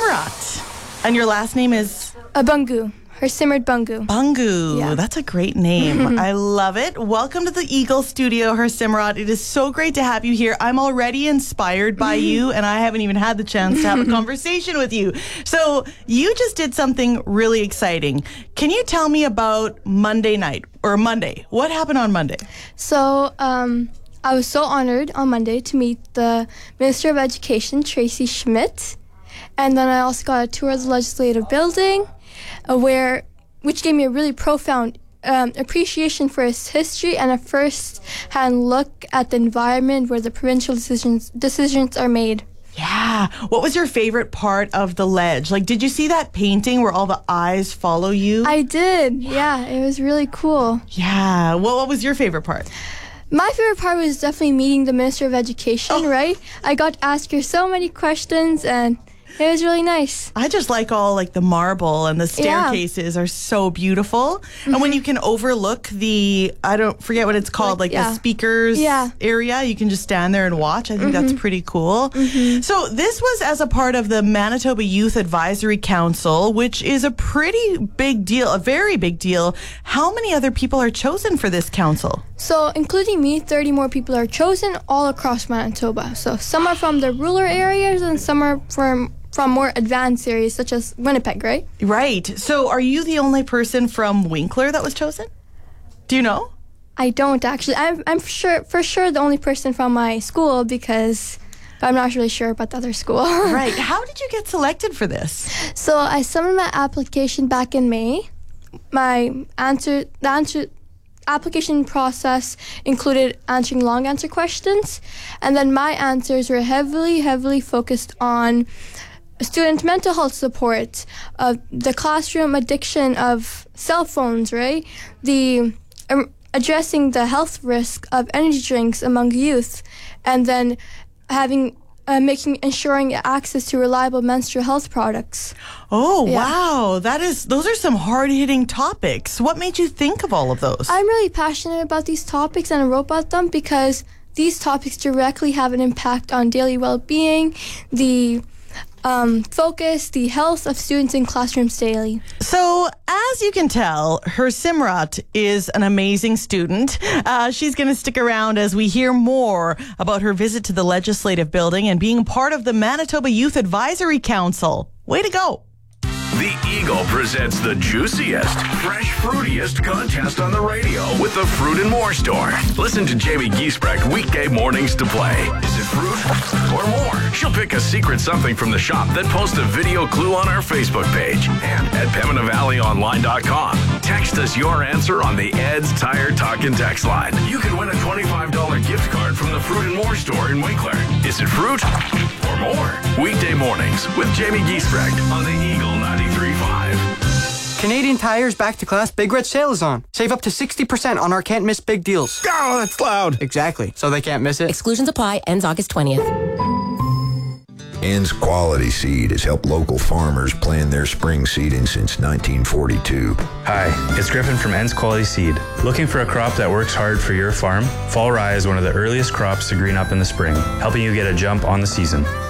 Simrat. And your last name is? Bungu. Harsimrat Bungu. Bungu. Yeah. That's a great name. I love it. Welcome to the Eagle Studio, Harsimrat. It is so great to have you here. I'm already inspired by you, and I haven't even had the chance to have a conversation with you. So you just did something really exciting. Can you tell me about Monday night, or Monday? What happened on Monday? So, I was so honored on Monday to meet the Minister of Education, Tracy Schmidt. And then I also got a tour of the Legislative Building, which gave me a really profound appreciation for its history and a first-hand look at the environment where the provincial decisions are made. Yeah. What was your favorite part of the ledge? Like, did you see that painting where all the eyes follow you? I did. Yeah, it was really cool. Yeah. Well, what was your favorite part? My favorite part was definitely meeting the Minister of Education, right? I got to ask her so many questions, and it was really nice. I just like all like the marble, and the staircases are so beautiful. And when you can overlook the, I don't forget what it's called, the speakers area, you can just stand there and watch. I think that's pretty cool. So this was as a part of the Manitoba Youth Advisory Council, which is a pretty big deal, a very big deal. How many other people are chosen for this council? So, including me, 30 more people are chosen all across Manitoba. So, some are from the rural areas and some are from more advanced areas, such as Winnipeg, right? Right. So, are you the only person from Winkler that was chosen? Do you know? I don't, actually. I'm for sure the only person from my school, but I'm not really sure about the other school. Right. How did you get selected for this? So, I submitted my application back in May. The application process included answering long answer questions, and then my answers were heavily focused on student mental health support, the classroom addiction of cell phones, right? The addressing the health risk of energy drinks among youth, and then ensuring access to reliable menstrual health products. Oh, wow. Those are some hard-hitting topics. What made you think of all of those? I'm really passionate about these topics, and I wrote about them because these topics directly have an impact on daily well-being, the focus, the health of students in classrooms daily. So, as you can tell, Harsimrat is an amazing student. She's going to stick around as we hear more about her visit to the Legislative Building and being part of the Manitoba Youth Advisory Council. Way to go. The Eagle presents the juiciest, fresh, fruitiest contest on the radio with the Fruit and More Store. Listen to Jamie Giesbrecht weekday mornings to play. Is it fruit or more? She'll pick a secret something from the shop, then post a video clue on our Facebook page and at PembinaValleyOnline.com. Text us your answer on the Ed's Tire Talkin' text line. You can win a $25 gift card from the Fruit and More Store in Winkler. Is it fruit or more? Weekday mornings with Jamie Giesbrecht on the Eagle 93.5. Canadian Tire's Back to Class Big Red Sale is on. Save up to 60% on our can't miss big deals. Oh, that's loud. Exactly. So they can't miss it. Exclusions apply. Ends August 20th. Ends Quality Seed has helped local farmers plan their spring seeding since 1942. Hi, it's Griffin from Ends Quality Seed. Looking for a crop that works hard for your farm? Fall rye is one of the earliest crops to green up in the spring, helping you get a jump on the season.